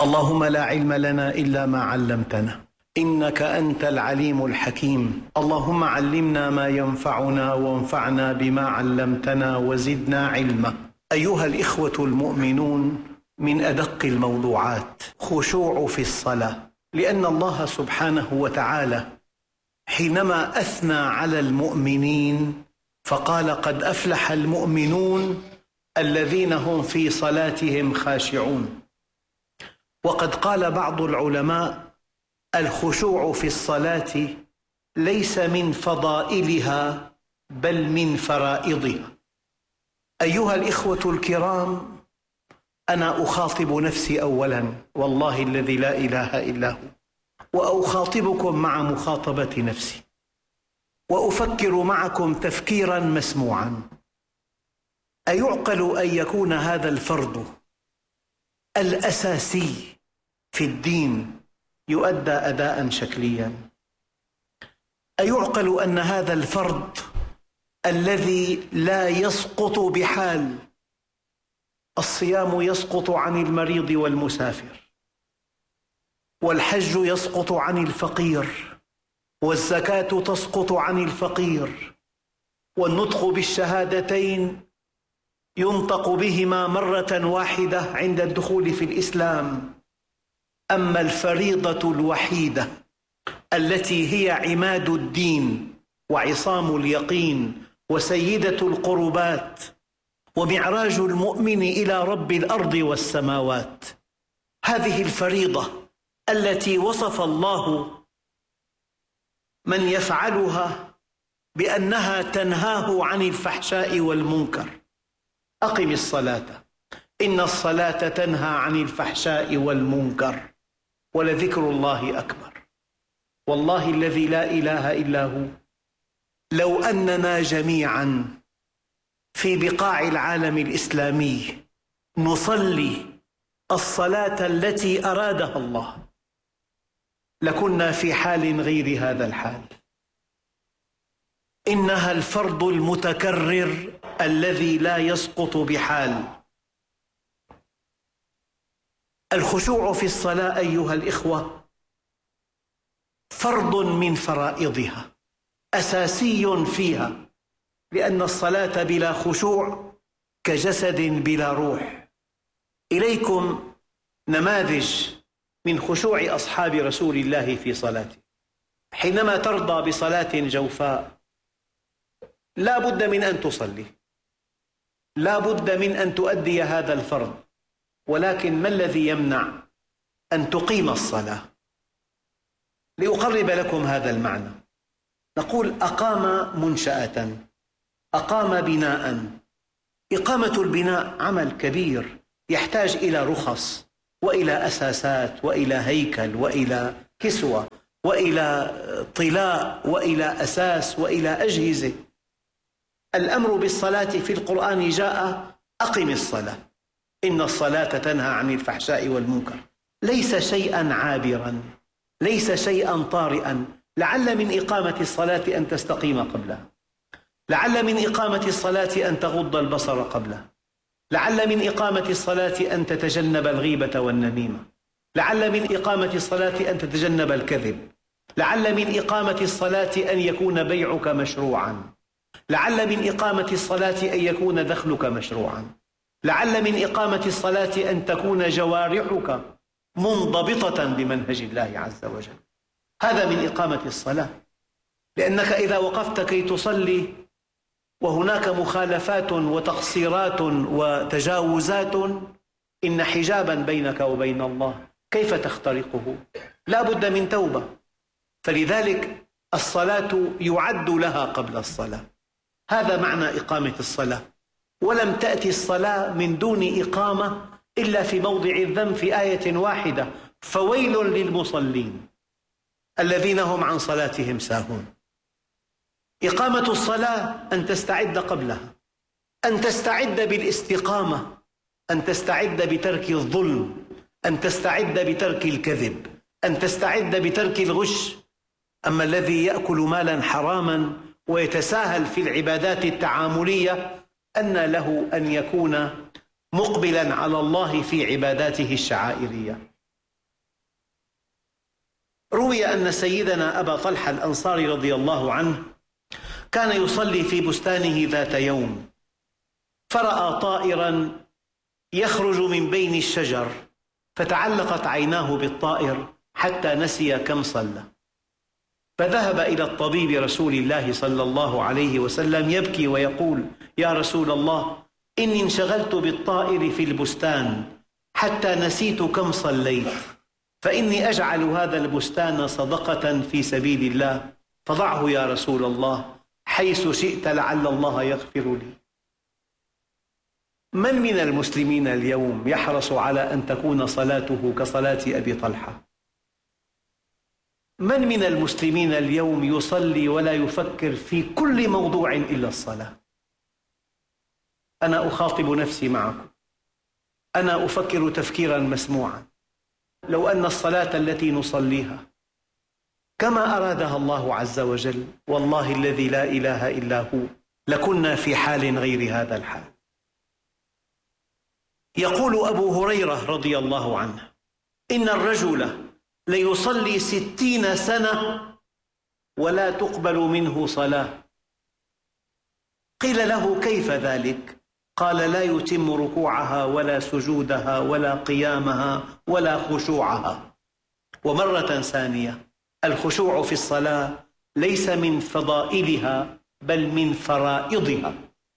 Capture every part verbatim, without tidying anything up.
اللهم لا علم لنا إلا ما علمتنا إنك أنت العليم الحكيم. اللهم علمنا ما ينفعنا وانفعنا بما علمتنا وزدنا علما. أيها الإخوة المؤمنون، من أدق الموضوعات خشوع في الصلاة، لأن الله سبحانه وتعالى حينما أثنى على المؤمنين فقال: قد أفلح المؤمنون الذين هم في صلاتهم خاشعون. وقد قال بعض العلماء: الخشوع في الصلاة ليس من فضائلها بل من فرائضها. أيها الإخوة الكرام، أنا أخاطب نفسي أولا والله الذي لا إله إلا هو، وأخاطبكم مع مخاطبة نفسي، وأفكر معكم تفكيرا مسموعا. أيعقل أن يكون هذا الفرض الأساسي في الدين يؤدى أداء شكليا؟ أيعقل أن هذا الفرض الذي لا يسقط بحال، الصيام يسقط عن المريض والمسافر، والحج يسقط عن الفقير، والزكاة تسقط عن الفقير، والنطق بالشهادتين ينطق بهما مرة واحدة عند الدخول في الإسلام. أما الفريضة الوحيدة التي هي عماد الدين وعصام اليقين وسيدة القربات ومعراج المؤمن إلى رب الأرض والسماوات، هذه الفريضة التي وصف الله من يفعلها بأنها تنهاه عن الفحشاء والمنكر. أقم الصلاة إن الصلاة تنهى عن الفحشاء والمنكر ولذكر الله أكبر. والله الذي لا إله إلا هو، لو أننا جميعا في بقاع العالم الإسلامي نصلي الصلاة التي أرادها الله لكنا في حال غير هذا الحال. إنها الفرض المتكرر الذي لا يسقط بحال. الخشوع في الصلاة أيها الإخوة فرض من فرائضها، أساسي فيها، لأن الصلاة بلا خشوع كجسد بلا روح. إليكم نماذج من خشوع أصحاب رسول الله في صلاته. حينما ترضى بصلاة جوفاء لا بد من أن تصلي، لا بد من أن تؤدي هذا الفرض، ولكن ما الذي يمنع أن تقيم الصلاة؟ لأقرب لكم هذا المعنى، نقول: أقام منشأة، أقام بناء. إقامة البناء عمل كبير يحتاج إلى رخص وإلى أساسات وإلى هيكل وإلى كسوة وإلى طلاء وإلى أساس وإلى أجهزة. الأمر بالصلاة في القرآن جاء: أقم الصلاة إن الصلاة تنهى عن الفحشاء والمنكر. ليس شيئا عابرا، ليس شيئا طارئا. لعل من إقامة الصلاة أن تستقيم قبلها، لعل من إقامة الصلاة أن تغض البصر قبلها، لعل من إقامة الصلاة أن تتجنب الغيبة والنميمة، لعل من إقامة الصلاة أن تتجنب الكذب، لعل من إقامة الصلاة أن يكون بيعك مشروعا، لعل من إقامة الصلاة أن يكون دخلك مشروعا، لعل من إقامة الصلاة أن تكون جوارحك منضبطة بمنهج الله عز وجل. هذا من إقامة الصلاة، لأنك إذا وقفت كي تصلي وهناك مخالفات وتقصيرات وتجاوزات، إن حجابا بينك وبين الله كيف تخترقه؟ لا بد من توبة. فلذلك الصلاة يعد لها قبل الصلاة. هذا معنى إقامة الصلاة. ولم تأتي الصلاة من دون إقامة إلا في موضع الذم في آية واحدة: فويل للمصلين الذين هم عن صلاتهم ساهون. إقامة الصلاة أن تستعد قبلها، أن تستعد بالاستقامة، أن تستعد بترك الظلم، أن تستعد بترك الكذب، أن تستعد بترك الغش. أما الذي يأكل مالا حراما ويتساهل في العبادات التعاملية، أن له أن يكون مقبلا على الله في عباداته الشعائرية. روي أن سيدنا أبا طلحة الأنصاري رضي الله عنه كان يصلي في بستانه ذات يوم، فرأى طائرا يخرج من بين الشجر، فتعلقت عيناه بالطائر حتى نسي كم صلى، فذهب إلى الطبيب رسول الله صلى الله عليه وسلم يبكي ويقول: يا رسول الله، إني انشغلت بالطائر في البستان حتى نسيت كم صليت، فإني أجعل هذا البستان صدقة في سبيل الله، فضعه يا رسول الله حيث شئت لعل الله يغفر لي. من من المسلمين اليوم يحرص على أن تكون صلاته كصلاة أبي طلحة؟ من من المسلمين اليوم يصلي ولا يفكر في كل موضوع إلا الصلاة؟ أنا أخاطب نفسي معكم، أنا أفكر تفكيرا مسموعا. لو أن الصلاة التي نصليها كما أرادها الله عز وجل، والله الذي لا إله إلا هو، لكنا في حال غير هذا الحال. يقول أبو هريرة رضي الله عنه: إن الرجل ليصلي ستين سنة ولا تقبل منه صلاة. قيل له: كيف ذلك؟ قال: لا يتم ركوعها ولا سجودها ولا قيامها ولا خشوعها. ومرة ثانية: الخشوع في الصلاة ليس من فضائلها بل من فرائضها.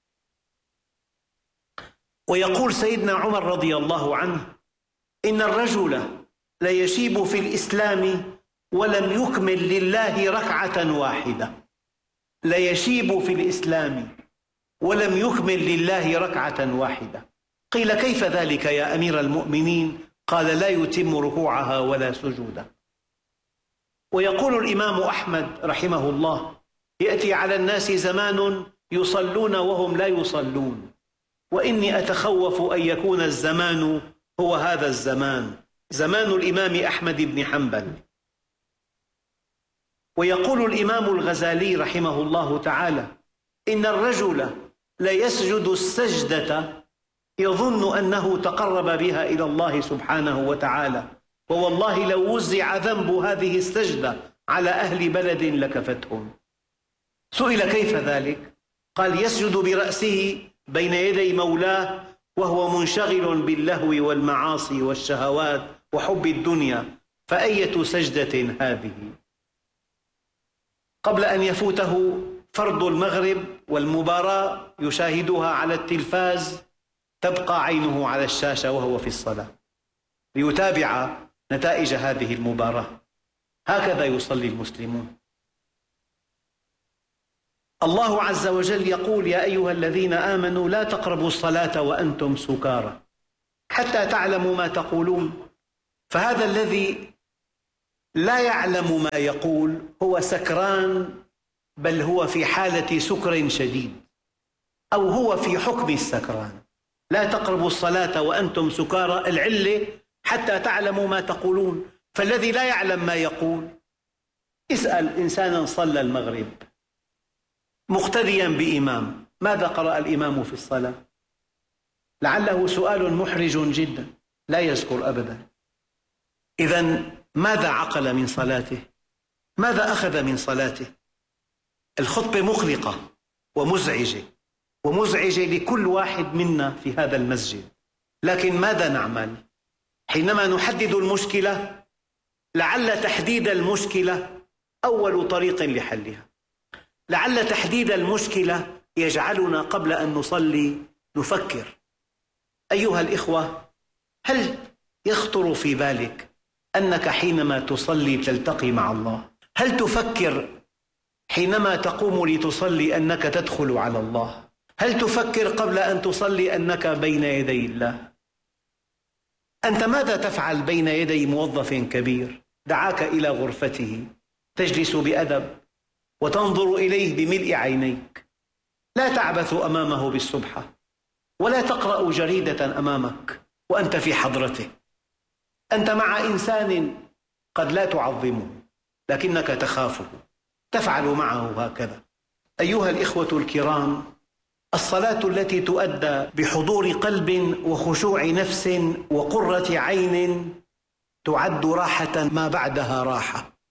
ويقول سيدنا عمر رضي الله عنه: إن الرجل ليشيب في الإسلام ولم يكمل لله ركعة واحدة. ليشيب في الإسلام ولم يكمل لله ركعة واحدة. قيل: كيف ذلك يا أمير المؤمنين؟ قال: لا يتم ركوعها ولا سجودها. ويقول الإمام أحمد رحمه الله: يأتي على الناس زمان يصلون وهم لا يصلون، وإني أتخوف أن يكون الزمان هو هذا الزمان، زمان الإمام أحمد بن حنبل. ويقول الإمام الغزالي رحمه الله تعالى: إن الرجل ليسجد السجدة يظن أنه تقرب بها إلى الله سبحانه وتعالى، ووالله لو وزع ذنب هذه السجدة على أهل بلد لكفتهم. سئل: كيف ذلك؟ قال: يسجد برأسه بين يدي مولاه وهو منشغل باللهو والمعاصي والشهوات وحب الدنيا، فأية سجدة هذه؟ قبل أن يفوته فرض المغرب والمباراة يشاهدها على التلفاز، تبقى عينه على الشاشة وهو في الصلاة ليتابع نتائج هذه المباراة. هكذا يصلي المسلمون. الله عز وجل يقول: يا أيها الذين آمنوا لا تقربوا الصلاة وأنتم سكارى حتى تعلموا ما تقولون. فهذا الذي لا يعلم ما يقول هو سكران، بل هو في حالة سكر شديد، أو هو في حكم السكران. لا تقربوا الصلاة وأنتم سكارى، العلة حتى تعلموا ما تقولون. فالذي لا يعلم ما يقول، اسأل إنسانا صلى المغرب مقتديا بإمام، ماذا قرأ الإمام في الصلاة؟ لعله سؤال محرج جدا، لا يذكر أبدا. إذن ماذا عقل من صلاته؟ ماذا أخذ من صلاته؟ الخطبة مقلقة ومزعجة ومزعجة لكل واحد منا في هذا المسجد، لكن ماذا نعمل؟ حينما نحدد المشكلة، لعل تحديد المشكلة أول طريق لحلها. لعل تحديد المشكلة يجعلنا قبل أن نصلي نفكر. أيها الإخوة، هل يخطر في بالك أنك حينما تصلي تلتقي مع الله؟ هل تفكر حينما تقوم لتصلي أنك تدخل على الله؟ هل تفكر قبل أن تصلي أنك بين يدي الله؟ أنت ماذا تفعل بين يدي موظف كبير دعاك إلى غرفته، تجلس بأدب وتنظر إليه بملء عينيك، لا تعبث أمامه بالسبحة، ولا تقرأ جريدة أمامك وأنت في حضرته. أنت مع إنسان قد لا تعظمه لكنك تخافه، تفعل معه هكذا. أيها الإخوة الكرام، الصلاة التي تؤدى بحضور قلب وخشوع نفس وقرة عين تعد راحة ما بعدها راحة.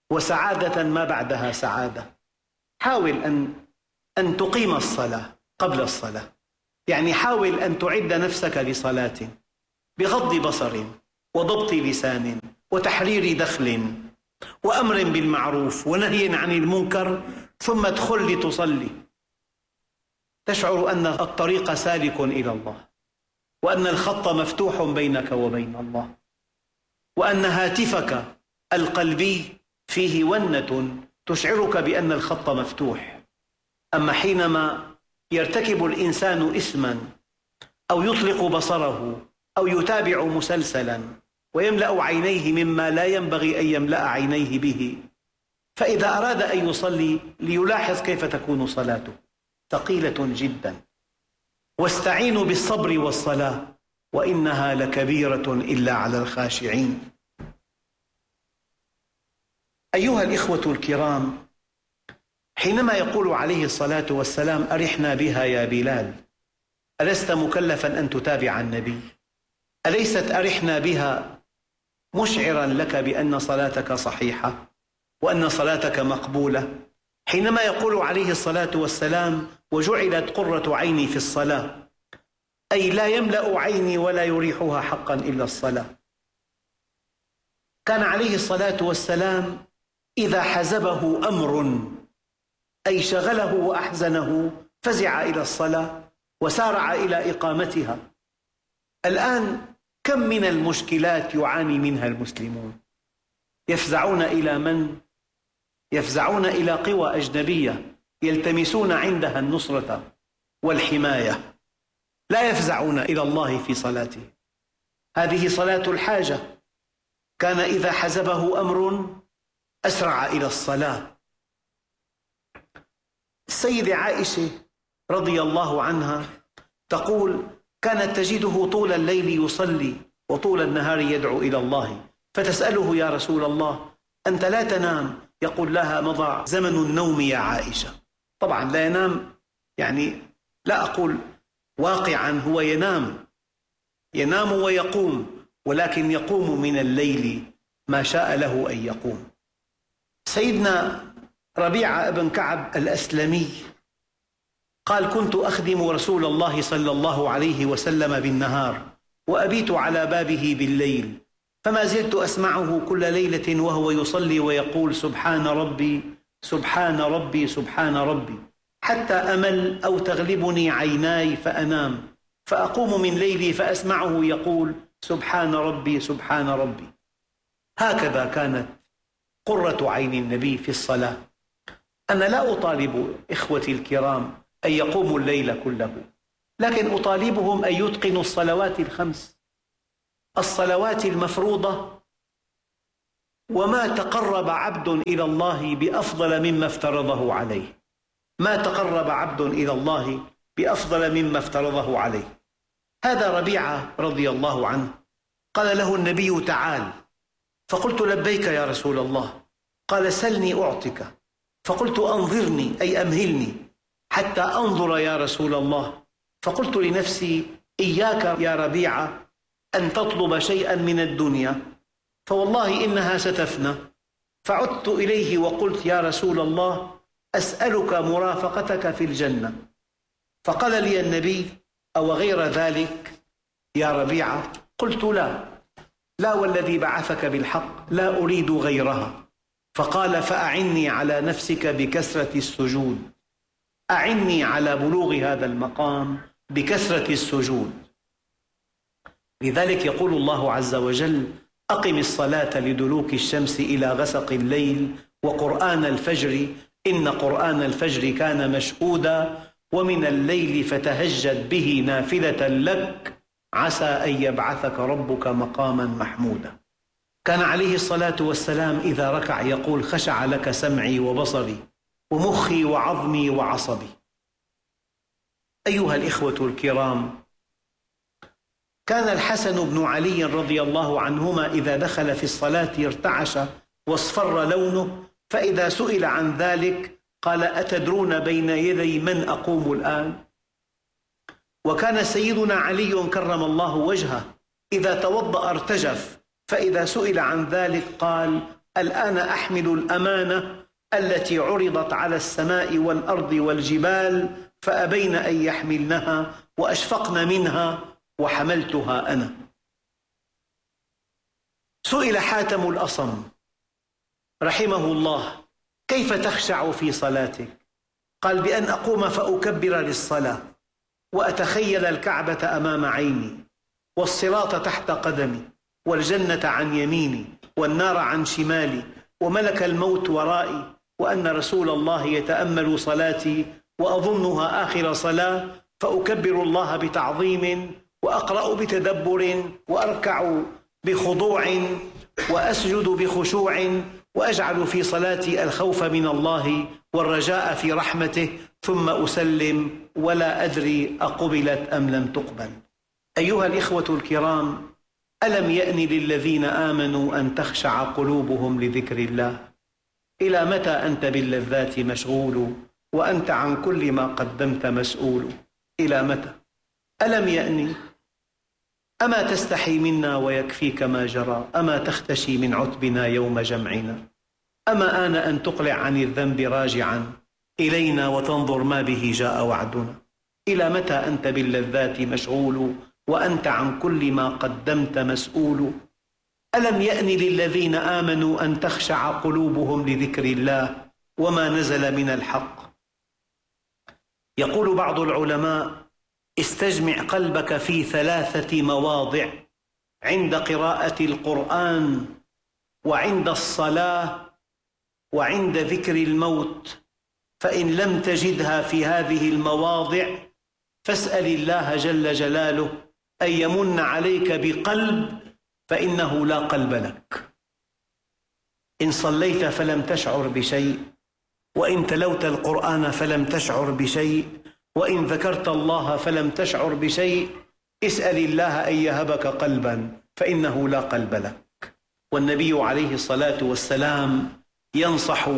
وسعادة ما بعدها سعادة. حاول أن أن تقيم الصلاة قبل الصلاة، يعني حاول أن تعد نفسك لصلاة بغض بصر وضبط لسان وتحرير دخل وأمر بالمعروف ونهي عن المنكر، ثم ادخل لتصلي تشعر أن الطريق سالك إلى الله، وأن الخط مفتوح بينك وبين الله، وأن هاتفك القلبي فيه ونة تشعرك بأن الخط مفتوح. أما حينما يرتكب الإنسان إثما أو يطلق بصره أو يتابع مسلسلا ويملأ عينيه مما لا ينبغي أن يملأ عينيه به، فإذا أراد أن يصلي ليلاحظ كيف تكون صلاته ثقيلة جدا. واستعينوا بالصبر والصلاة وإنها لكبيرة إلا على الخاشعين. أيها الإخوة الكرام، حينما يقول عليه الصلاة والسلام أرحنا بها يا بلال، ألست مكلفا أن تتابع النبي؟ أليست أرحنا بها مشعرا لك بأن صلاتك صحيحة وأن صلاتك مقبولة؟ حينما يقول عليه الصلاة والسلام وجعلت قرة عيني في الصلاة، أي لا يملأ عيني ولا يريحها حقا إلا الصلاة. كان عليه الصلاة والسلام إذا حزبه أمر أي شغله وأحزنه فزع إلى الصلاة وسارع إلى إقامتها. الآن كم من المشكلات يعاني منها المسلمون؟ يفزعون إلى من؟ يفزعون إلى قوى أجنبية يلتمسون عندها النصرة والحماية، لا يفزعون إلى الله في صلاته. هذه صلاة الحاجة. كان إذا حزبه أمر أسرع إلى الصلاة. السيدة عائشة رضي الله عنها تقول كانت تجده طول الليل يصلي وطول النهار يدعو إلى الله، فتسأله يا رسول الله أنت لا تنام؟ يقول لها مضى زمن النوم يا عائشة. طبعا لا ينام، يعني لا أقول واقعا، هو ينام ينام ويقوم، ولكن يقوم من الليل ما شاء له أن يقوم. سيدنا ربيعة بن كعب الأسلمي قال كنت أخدم رسول الله صلى الله عليه وسلم بالنهار وأبيت على بابه بالليل، فما زلت أسمعه كل ليلة وهو يصلي ويقول سبحان ربي سبحان ربي سبحان ربي، حتى أمل أو تغلبني عيناي فأنام، فأقوم من ليلي فأسمعه يقول سبحان ربي سبحان ربي. هكذا كانت قرة عين النبي في الصلاة. أنا لا أطالب إخوتي الكرام أن يقوموا الليل كله، لكن أطالبهم أن يتقنوا الصلوات الخمس، الصلوات المفروضة. وما تقرب عبد إلى الله بأفضل مما افترضه عليه، ما تقرب عبد إلى الله بأفضل مما افترضه عليه. هذا ربيعة رضي الله عنه قال له النبي تعال، فقلت لبيك يا رسول الله. قال سلني أعطك، فقلت أنظرني أي أمهلني حتى أنظر يا رسول الله. فقلت لنفسي إياك يا ربيعة أن تطلب شيئا من الدنيا، فوالله إنها ستفنى. فعدت إليه وقلت يا رسول الله أسألك مرافقتك في الجنة. فقال لي النبي أو غير ذلك يا ربيعة؟ قلت لا لا والذي بعثك بالحق لا أريد غيرها. فقال فأعني على نفسك بكثرة السجود، أعني على بلوغ هذا المقام بكثرة السجود. لذلك يقول الله عز وجل أقم الصلاة لدلوك الشمس إلى غسق الليل وقرآن الفجر إن قرآن الفجر كان مشهودا ومن الليل فتهجد به نافلة لك عسى أن يبعثك ربك مقاما محمودا. كان عليه الصلاة والسلام إذا ركع يقول خشع لك سمعي وبصري ومخي وعظمي وعصبي. أيها الإخوة الكرام، كان الحسن بن علي رضي الله عنهما إذا دخل في الصلاة ارتعش واصفر لونه، فإذا سئل عن ذلك قال أتدرون بين يدي من أقوم الآن؟ وكان سيدنا علي كرم الله وجهه إذا توضأ ارتجف، فإذا سئل عن ذلك قال الآن أحمل الأمانة التي عرضت على السماء والأرض والجبال فأبين أن يحملنها وأشفقن منها وحملتها أنا. سئل حاتم الأصم رحمه الله: كيف تخشع في صلاتك؟ قال: بأن أقوم فأكبر للصلاة وأتخيل الكعبة أمام عيني والصراط تحت قدمي والجنة عن يميني والنار عن شمالي وملك الموت ورائي، وأن رسول الله يتأمل صلاتي وأظنها آخر صلاة، فأكبر الله بتعظيم وأقرأ بتدبر وأركع بخضوع وأسجد بخشوع، وأجعل في صلاتي الخوف من الله والرجاء في رحمته، ثم أسلم ولا أدري أقبلت أم لم تقبل. أيها الإخوة الكرام، ألم يأن للذين آمنوا أن تخشع قلوبهم لذكر الله؟ إلى متى أنت باللذات مشغول وأنت عن كل ما قدمت مسؤول؟ إلى متى؟ ألم يأن؟ أما تستحي منا ويكفيك ما جرى؟ أما تختشي من عتبنا يوم جمعنا؟ أما آن أن تقلع عن الذنب راجعا إلينا وتنظر ما به جاء وعدنا؟ إلى متى أنت باللذات مشغول وأنت عن كل ما قدمت مسؤول؟ ألم يأن للذين آمنوا أن تخشع قلوبهم لذكر الله وما نزل من الحق؟ يقول بعض العلماء: استجمع قلبك في ثلاثة مواضع: عند قراءة القرآن، وعند الصلاة، وعند ذكر الموت. فإن لم تجدها في هذه المواضع فاسأل الله جل جلاله أن يمن عليك بقلب، فإنه لا قلب لك. إن صليت فلم تشعر بشيء، وإن تلوت القرآن فلم تشعر بشيء، وإن ذكرت الله فلم تشعر بشيء، اسأل الله أن يهبك قلبا، فإنه لا قلب لك. والنبي عليه الصلاة والسلام ينصح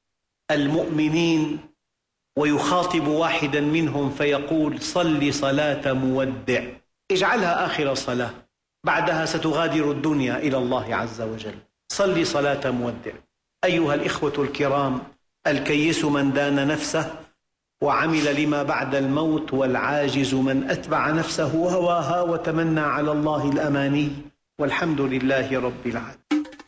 المؤمنين ويخاطب واحدا منهم فيقول: صل صلاة مودع، اجعلها آخر صلاة، بعدها ستغادر الدنيا إلى الله عز وجل. صل صلاة مودع. أيها الإخوة الكرام، الكيس من دان نفسه وعمل لما بعد الموت، والعاجز من أتبع نفسه هواها وتمنى على الله الأماني، والحمد لله رب العالمين.